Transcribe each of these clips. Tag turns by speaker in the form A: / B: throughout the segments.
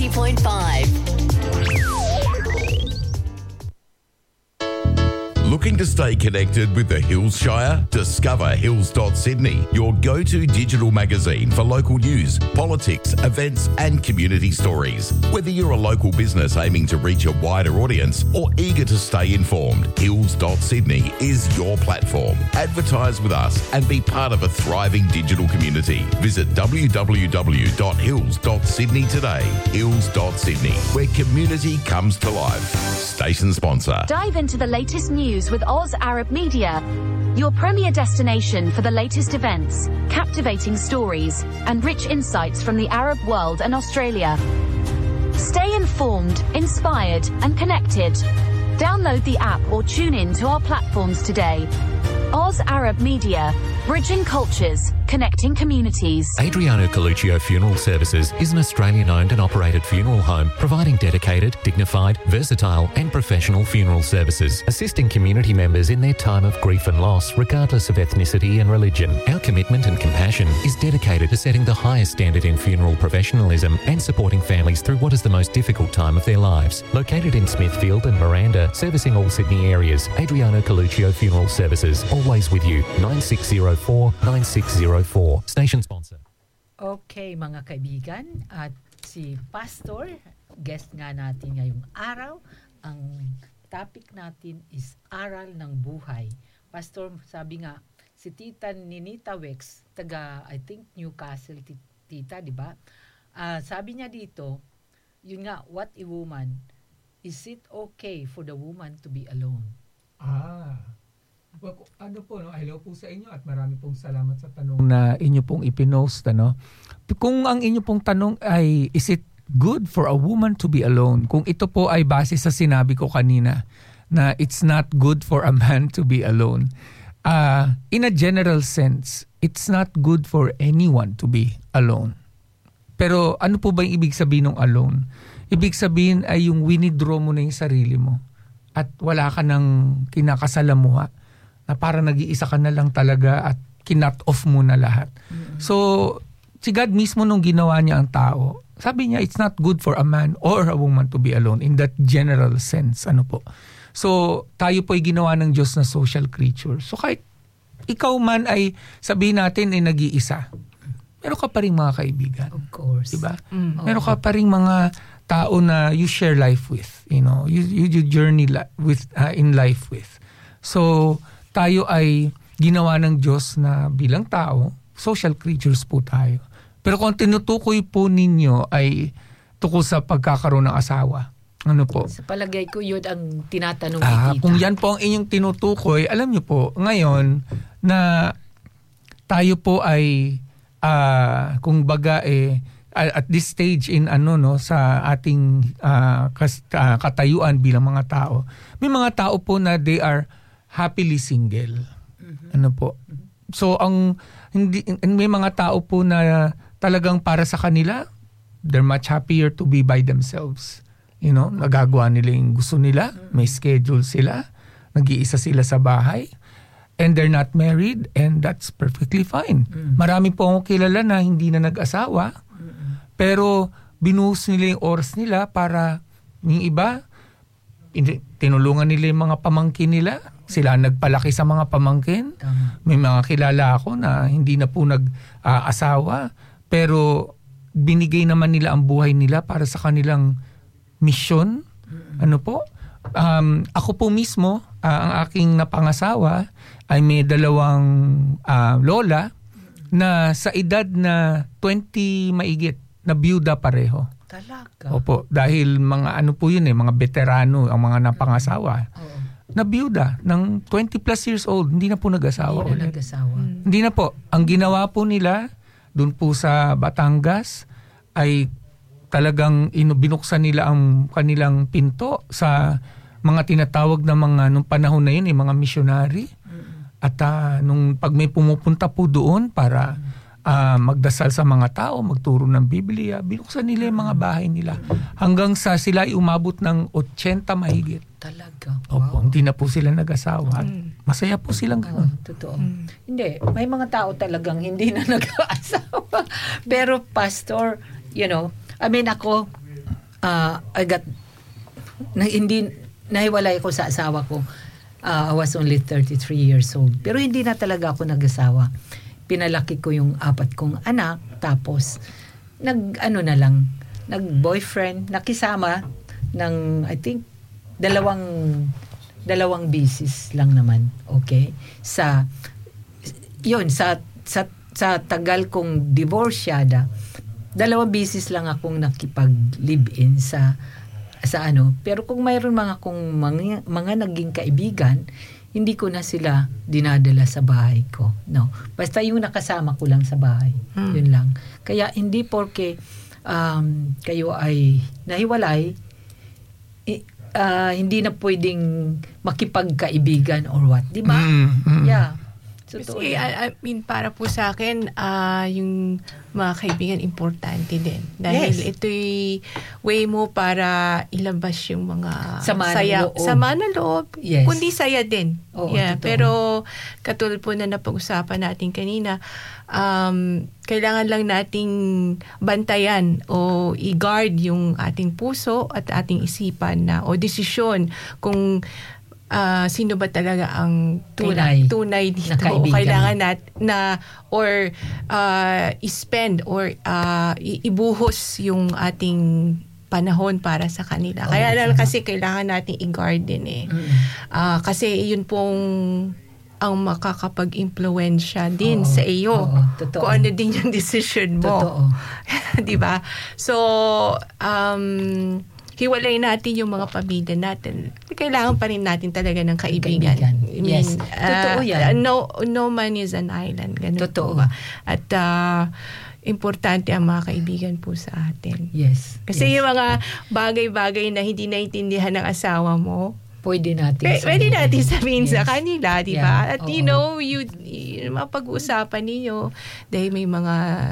A: 93.5.
B: Looking to stay connected with the Hills Shire? Discover Hills.Sydney, your go-to digital magazine for local news, politics, events and community stories. Whether you're a local business aiming to reach a wider audience or eager to stay informed, Hills.Sydney is your platform. Advertise with us and be part of a thriving digital community. Visit www.hills.sydney today. Hills.Sydney, where community comes to life. Station sponsor.
C: Dive into the latest news with Oz Arab Media, your premier destination for the latest events, captivating stories, and rich insights from the Arab world and Australia. Stay informed, inspired, and connected. Download the app or tune in to our platforms today. Oz Arab Media, bridging cultures, connecting communities.
D: Adriano Coluccio Funeral Services is an Australian-owned and operated funeral home providing dedicated, dignified, versatile and professional funeral services, assisting community members in their time of grief and loss regardless of ethnicity and religion. Our commitment and compassion is dedicated to setting the highest standard in funeral professionalism and supporting families through what is the most difficult time of their lives. Located in Smithfield and Miranda, servicing all Sydney areas, Adriano Coluccio Funeral Services, always with you. 9604-9604. Station sponsor.
E: Okay, mga kaibigan, at si Pastor, guest nga natin ngayong araw. Ang topic natin is Aral ng Buhay. Pastor, sabi nga, si Tita Ninita Wex, taga, I think, Newcastle, Tita, di ba? Sabi niya dito, yun nga, what a woman, is it okay for the woman to be alone?
F: Ano po, no? Hello po sa inyo at marami pong salamat sa tanong na inyo pong ipinost. Ano? Kung ang inyo pong tanong ay, is it good for a woman to be alone? Kung ito po ay base sa sinabi ko kanina na it's not good for a man to be alone. In a general sense, it's not good for anyone to be alone. Pero ano po ba yung ibig sabihin ng alone? Ibig sabihin ay yung winidraw mo na yung sarili mo at wala ka ng kinakasalamuha na parang nag-iisa ka na lang talaga at kinut off mo na lahat. Mm-hmm. So, si God mismo nung ginawa niya ang tao, sabi niya, it's not good for a man or a woman to be alone in that general sense. Ano po? So, tayo po ay ginawa ng Diyos na social creature. So, kahit ikaw man ay sabihin natin ay nag-iisa, meron ka pa rin mga kaibigan.
E: Of course.
F: Diba? Meron ka pa rin mga tao na you share life with. You know, you journey with in life with. So, tayo ay ginawa ng Diyos na bilang tao, social creatures po tayo. Pero kung tinutukoy po ninyo ay tukol sa pagkakaroon ng asawa, ano po?
E: Sa palagay ko yun ang tinatanong ni Tita.
F: Kung yan po ang inyong tinutukoy, alam niyo po, ngayon na tayo po ay kung baga at this stage in sa ating katayuan bilang mga tao, may mga tao po na they are happily single. Mm-hmm. Ano po? So may mga tao po na talagang para sa kanila, they're much happier to be by themselves. You know, nagagawa nila yung gusto nila, may schedule sila, nag-iisa sila sa bahay, and they're not married, and that's perfectly fine. Mm-hmm. Marami po akong kilala na hindi na nag-asawa, pero binuhos nila yung oras nila para yung iba, tinulungan nila yung mga pamangkin nila. Sila nagpalaki sa mga pamangkin. May mga kilala ako na hindi na po nag-asawa, pero binigay naman nila ang buhay nila para sa kanilang misyon. Ano po? Ako po mismo, ang aking napangasawa ay may dalawang lola na sa edad na 20 maigit na byuda pareho.
E: Talaga?
F: Opo, dahil mga po yun mga veterano ang mga napangasawa. Oo. Na byuda ng 20 plus years old, hindi na po nag-asawa. Hindi na po. Ang ginawa po nila doon po sa Batangas ay talagang binuksan nila ang kanilang pinto sa mga tinatawag na mga nung panahon na yun mga missionary. At nung pag may pumupunta po doon para magdasal sa mga tao, magturo ng Biblia, binuksan nila yung mga bahay nila. Hanggang sa sila ay umabot ng 80 mahigit.
E: Talaga?
F: Wow. Opo, hindi na po sila nag-asawa. Masaya po silang gano'n.
E: Totoo. Hindi, may mga tao talagang hindi na nag-asawa. Pero pastor, ako, hindi nahiwalay ako sa asawa ko. I was only 33 years old. Pero hindi na talaga ako nag-asawa. Pinalaki ko yung 4 kong anak, tapos nag-boyfriend, nakisama ng, I think, dalawang bisis lang naman. Okay? Sa tagal kong divorsyada, 2 bisis lang akong nakipag-live-in sa pero kung mayroon mga naging kaibigan, hindi ko na sila dinadala sa bahay ko. No. Basta yung nakasama ko lang sa bahay. Yun lang. Kaya hindi porke kayo ay nahiwalay, hindi na pwedeng makipagkaibigan or what. Di ba? Yeah.
A: Kasi, I mean, para po sa akin, yung mga kaibigan, importante din. Dahil ito'y way mo para ilabas yung mga sama ng loob.
E: Yes.
A: Kundi saya din.
E: Oo,
A: pero katulad po na napag-usapan natin kanina, kailangan lang nating bantayan o i-guard yung ating puso at ating isipan o desisyon kung sino ba talaga ang tunay dito. Kailangan or i-spend or ibuhos yung ating panahon para sa kanila. Kaya kasi kailangan natin i-guard din kasi yun pong ang makakapag-impluwensya din sa iyo. Kung ano din yung decision mo. Di ba? So, hiwalay natin yung mga pamilya natin. Kailangan pa rin natin talaga ng kaibigan.
E: Yes. Totoo yan.
A: No man is an island. Ganun
E: totoo.
A: Po ba? At importante ang mga kaibigan po sa atin.
E: Yes.
A: Kasi yung mga bagay-bagay na hindi naintindihan ng asawa mo,
E: pwede natin
A: sabihin sa kanila, di ba? At mapag-uusapan ninyo dahil may mga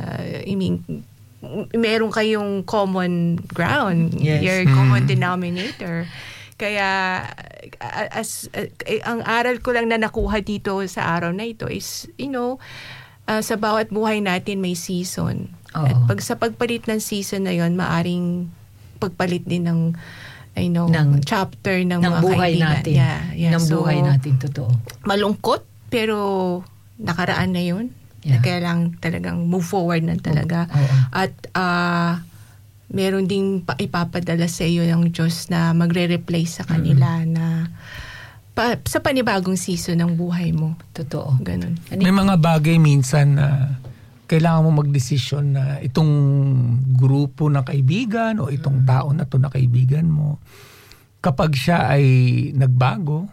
A: meron kayong common ground, your common denominator. Kaya ang aral ko lang na nakuha dito sa araw na ito is, sa bawat buhay natin may season. At sa pagpalit ng season na yon, maaring pagpalit din ng chapter ng mga
E: buhay
A: kaibigan.
E: natin. Ng buhay natin, totoo.
A: Malungkot, pero nakaraan na yun. Kaya lang talagang move forward na talaga. At meron ding ipapadala sa iyo ng Diyos na magre-replace sa kanila na sa panibagong season ng buhay mo.
E: Totoo.
A: Ganun.
F: May mga bagay minsan na kailangan mo magdesisyon na itong grupo ng kaibigan o itong tao na to na kaibigan mo, kapag siya ay nagbago,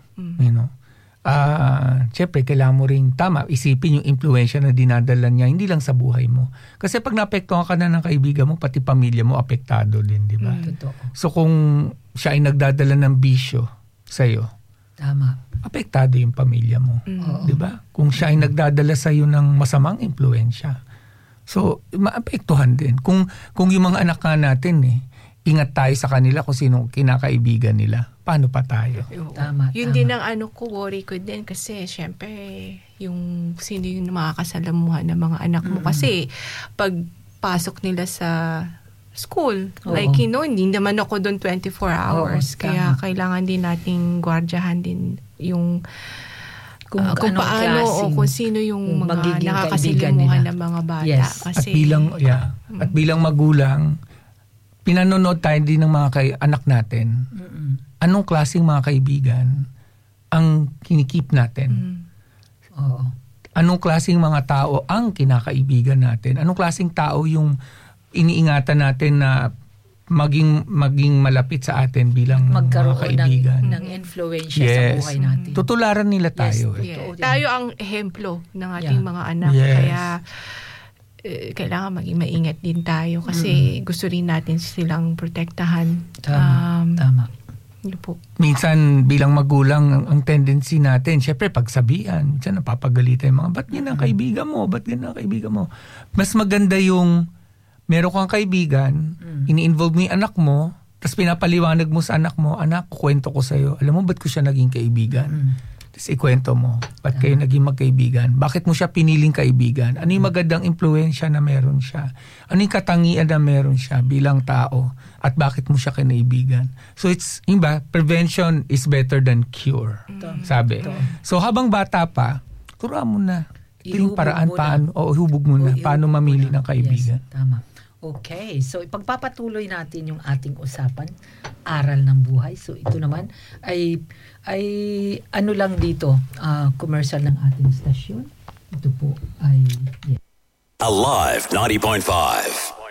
F: syempre, kailangan mo ring isipin yung impluensya na dinadala niya, hindi lang sa buhay mo. Kasi pag naapektuhan ka na ng kaibigan mo, pati pamilya mo, apektado din, di ba? So kung siya ay nagdadala ng bisyo sa'yo, apektado yung pamilya mo. Di ba? Kung siya ay nagdadala sa'yo ng masamang impluensya, so maapektuhan din. Kung yung mga anak nga natin, ingat tayo sa kanila kung sino kinakaibigan nila. Paano pa tayo?
A: Yun din ang worry ko din kasi syempre yung sino yung makakasalamuhan ng mga anak mo kasi pag pasok nila sa school, hindi naman ako doon 24 hours. Kaya kailangan din nating gwardiyahan din yung kung paano o kung sino yung mga nakakasalamuhan ng mga bata.
E: Yes.
A: Kasi,
F: at bilang magulang, pinanonood tayo din ng mga anak natin. Anong klaseng mga kaibigan ang kinikip natin? Anong klaseng mga tao ang kinakaibigan natin? Anong klaseng tao yung iniingatan natin na maging malapit sa atin bilang mga kaibigan?
E: Magkaroon ng influensya sa buhay natin.
F: Tutularan nila tayo.
A: Tayo ang ehemplo ng ating mga anak. Kaya kailangan maging maingat din tayo kasi gusto rin natin silang protektahan.
E: Tama.
A: Po.
F: Minsan bilang magulang ang tendency natin, syempre pagsabihan, minsan napapagalitan yung mga, ba't yan ang kaibigan mo? Ba't yan ang kaibigan mo? Mas maganda yung meron kang kaibigan, ini-involve mo yung anak mo, tapos pinapaliwanag mo sa anak mo, anak, kukwento ko sa'yo, alam mo ba't ko siya naging kaibigan? Tapos ikwento mo, ba't kayo naging magkaibigan? Bakit mo siya piniling kaibigan? Ano yung magandang impluensya na meron siya? Ano yung katangian na meron siya bilang tao? At bakit mo siya kinaibigan? So it's, yung ba, prevention is better than cure. Sabi. So habang bata pa, turuan mo na. Ito yung paraan paano, hubog mo na, paano mamili ng kaibigan.
E: Yes, tama. Okay, so ipagpapatuloy natin yung ating usapan, aral ng buhay. So ito naman ay ano lang dito, commercial ng ating stasyon. Ito po ay
G: Alive 90.5.